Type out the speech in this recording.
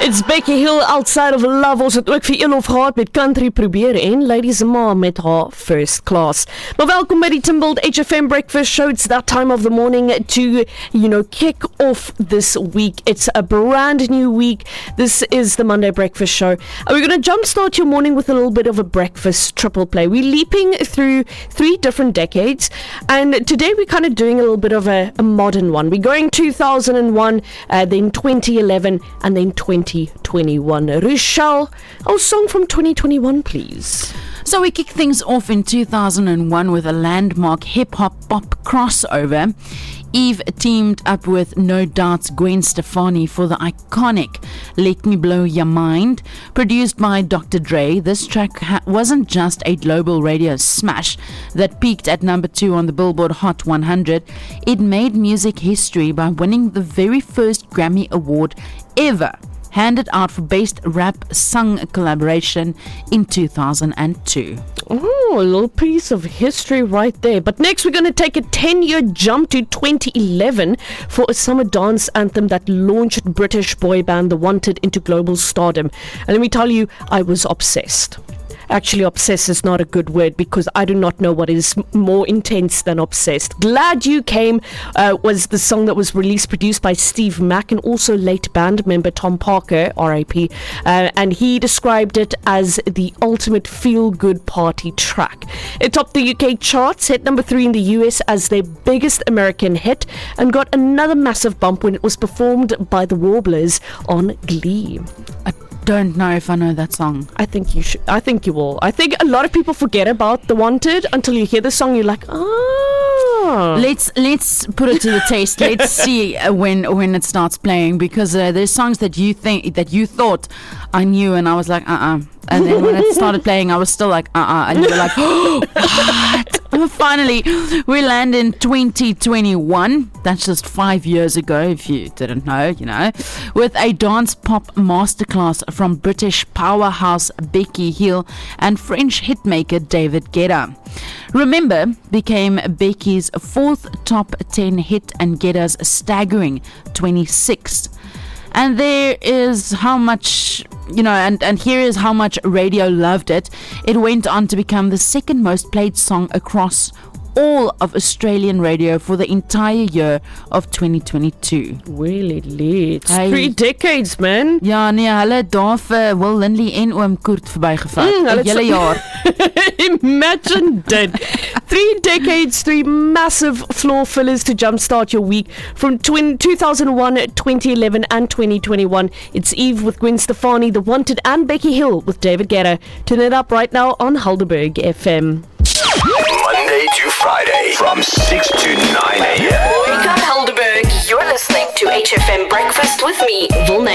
It's Becky Hill outside of love. Ons het ook vir een of gehad met country probeer en Ladies Ma met haar First Class. Maar welkom by die Timbold HFM Breakfast Show. It's that time of the morning to, kick off this week. It's a brand new week. This is the Monday Breakfast Show. And we're going to jumpstart your morning with a little bit of a breakfast triple play. We're leaping through 3 different decades. And today we're kind of doing a little bit of a modern one. We're going 2001, then 2011, and then 2021. Rochelle, our song from 2021, please. So we kick things off in 2001 with a landmark hip-hop pop crossover. Eve teamed up with No Doubt's Gwen Stefani for the iconic Let Me Blow Your Mind. Produced by Dr. Dre, this track wasn't just a global radio smash that peaked at number 2 on the Billboard Hot 100. It made music history by winning the very first Grammy Award ever handed out for Best Rap Sung Collaboration in 2002. Oh, a little piece of history right there. But next we're going to take a 10-year jump to 2011 for a summer dance anthem that launched British boy band The Wanted into global stardom. And let me tell you, I was obsessed. Actually, obsessed is not a good word because I do not know what is more intense than obsessed. Glad You Came was the song that was released, produced by Steve Mack and also late band member Tom Parker, R.I.P. And he described it as the ultimate feel-good party track. It topped the UK charts, hit number 3 in the US as their biggest American hit, and got another massive bump when it was performed by the Warblers on Glee. Don't know if I know that song. I think you should. I think you will. I think a lot of people forget about The Wanted until you hear the song. You're like, oh. Let's put it to the test. Let's see when it starts playing, because there's songs that you thought I knew, and I was like, and then when it started playing, I was still like, and you were like, oh, what? Finally, we land in 2021. That's just 5 years ago, if you didn't know, with a dance pop masterclass from British powerhouse Becky Hill and French hitmaker David Guetta. Remember became Becky's 4th top 10 hit and Guetta's staggering 26th. And there is how much, and here is how much radio loved it. It went on to become the 2nd most played song across all of Australian radio for the entire year of 2022. Really late. 3 decades, man. Ja, nee, hulle daar vir Will Lindley en Oom Koert verbygevat. Hele jaar. Imagine that. 3 decades, 3 massive floor fillers to jumpstart your week from 2001, 2011 and 2021. It's Eve with Gwen Stefani, The Wanted and Becky Hill with David Guetta. Turn it up right now on Helderberg FM. Monday to Friday from 6 to 9 a.m. Wake up, Helderberg. You're listening to HFM Breakfast with me, Volnay.